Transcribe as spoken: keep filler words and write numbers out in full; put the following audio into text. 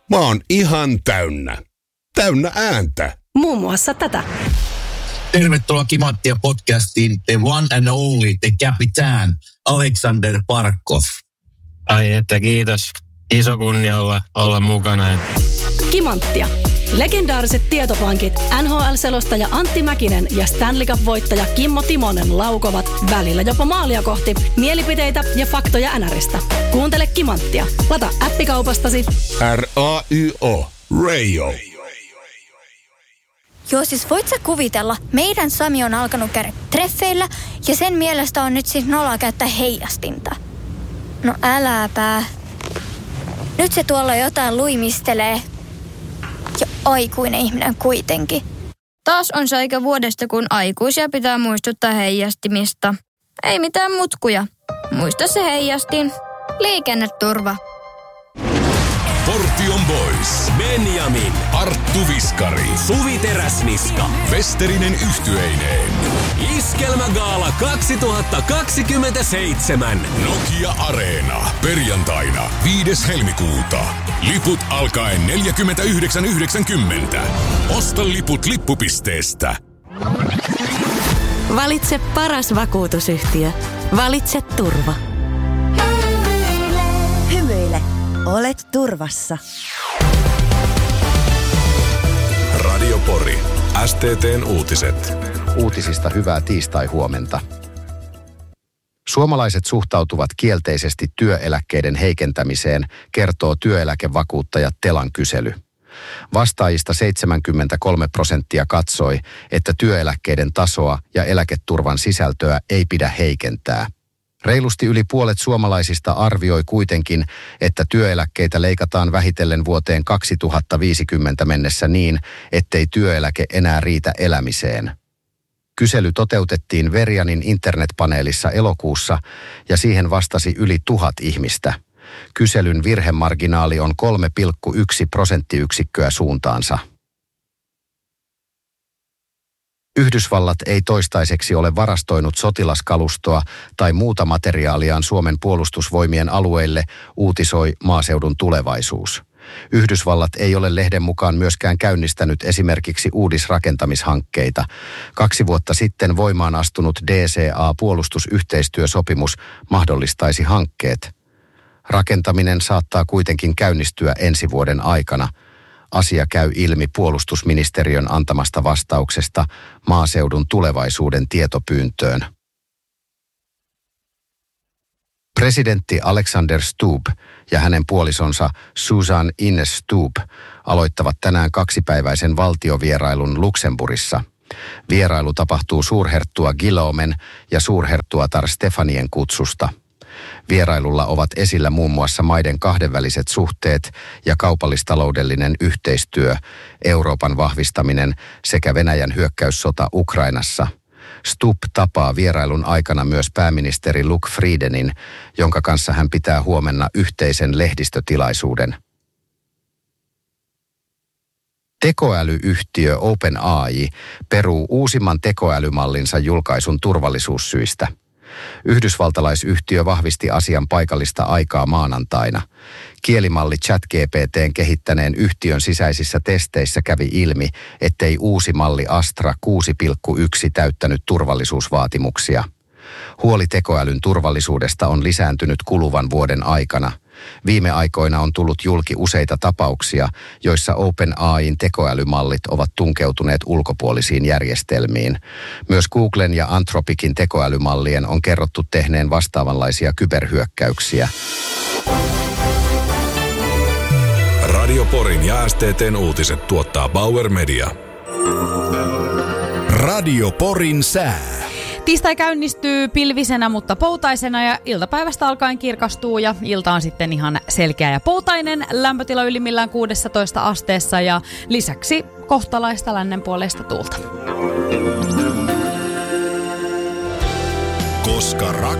Mä oon ihan täynnä. Täynnä ääntä. Muun muassa tätä. Tervetuloa Kimanttia podcastiin, the one and only, the Capitan, Alexander Barkov. Ai että kiitos. Iso kunnia olla, olla mukana. Kimanttia. Legendaariset tietopankit, N H L-selostaja Antti Mäkinen ja Stanley Cup-voittaja Kimmo Timonen laukovat välillä jopa maalia kohti mielipiteitä ja faktoja N:ristä. Kuuntele Kimanttia. Lata appikaupastasi. R A Y O. Radio. Joo, siis voit sä kuvitella, meidän Sami on alkanut käydä treffeillä ja sen mielestä on nyt siis nolla käyttää heijastinta. No äläpä. Nyt se tuolla jotain luimistelee. Ja aikuinen ihminen kuitenkin. Taas on se aika vuodesta, kun aikuisia pitää muistuttaa heijastimista. Ei mitään mutkuja. Muista se heijastin. Liikenneturva. Portion Boys. Benjamin. Arttu Viskari. Suvi Teräsniska. Westerinen yhtyeineen. Iskelmägaala kaksituhattakaksikymmentäseitsemän. Nokia Areena. Perjantaina viides helmikuuta. Liput alkaen neljäkymmentäyhdeksän yhdeksänkymmentä. Osta liput lippupisteestä. Valitse paras vakuutusyhtiö. Valitse turva. Hymyile. Olet turvassa. Radio Pori. S T T:n uutiset. Uutisista hyvää tiistai-huomenta. Suomalaiset suhtautuvat kielteisesti työeläkkeiden heikentämiseen, kertoo työeläkevakuuttaja Telan kysely. Vastaajista seitsemänkymmentäkolme prosenttia katsoi, että työeläkkeiden tasoa ja eläketurvan sisältöä ei pidä heikentää. Reilusti yli puolet suomalaisista arvioi kuitenkin, että työeläkkeitä leikataan vähitellen vuoteen kaksituhattaviisikymmentä mennessä niin, ettei työeläke enää riitä elämiseen. Kysely toteutettiin Verianin internetpaneelissa elokuussa ja siihen vastasi yli tuhat ihmistä. Kyselyn virhemarginaali on kolme pilkku yksi prosenttiyksikköä suuntaansa. Yhdysvallat ei toistaiseksi ole varastoinut sotilaskalustoa tai muuta materiaaliaan Suomen puolustusvoimien alueille, uutisoi Maaseudun Tulevaisuus. Yhdysvallat ei ole lehden mukaan myöskään käynnistänyt esimerkiksi uudisrakentamishankkeita. Kaksi vuotta sitten voimaan astunut D C A-puolustusyhteistyösopimus mahdollistaisi hankkeet. Rakentaminen saattaa kuitenkin käynnistyä ensi vuoden aikana. Asia käy ilmi puolustusministeriön antamasta vastauksesta Maaseudun Tulevaisuuden tietopyyntöön. Presidentti Alexander Stubb ja hänen puolisonsa Susan Ines Stubb aloittavat tänään kaksipäiväisen valtiovierailun Luxemburgissa. Vierailu tapahtuu suurherttua Guillaumen ja suurherttuatar Stefanien kutsusta. Vierailulla ovat esillä muun muassa maiden kahdenväliset suhteet ja kaupallistaloudellinen yhteistyö, Euroopan vahvistaminen sekä Venäjän hyökkäyssota Ukrainassa. Stubb tapaa vierailun aikana myös pääministeri Luc Friedenin, jonka kanssa hän pitää huomenna yhteisen lehdistötilaisuuden. Tekoälyyhtiö OpenAI peruu uusimman tekoälymallinsa julkaisun turvallisuussyistä. Yhdysvaltalaisyhtiö vahvisti asian paikallista aikaa maanantaina. Kielimalli ChatGPT:n kehittäneen yhtiön sisäisissä testeissä kävi ilmi, ettei uusi malli Astra kuusi pilkku yksi täyttänyt turvallisuusvaatimuksia. Huoli tekoälyn turvallisuudesta on lisääntynyt kuluvan vuoden aikana. Viime aikoina on tullut julki useita tapauksia, joissa OpenAIn tekoälymallit ovat tunkeutuneet ulkopuolisiin järjestelmiin. Myös Googlen ja Anthropicin tekoälymallien on kerrottu tehneen vastaavanlaisia kyberhyökkäyksiä. Radio Porin ja S T T:n uutiset tuottaa Bauer Media. Radio Porin sää. Tiistai käynnistyy pilvisenä, mutta poutaisena ja iltapäivästä alkaen kirkastuu ja ilta on sitten ihan selkeä ja poutainen. Lämpötila ylimmillään kuusitoista asteessa ja lisäksi kohtalaista lännenpuoleista tuulta. Koska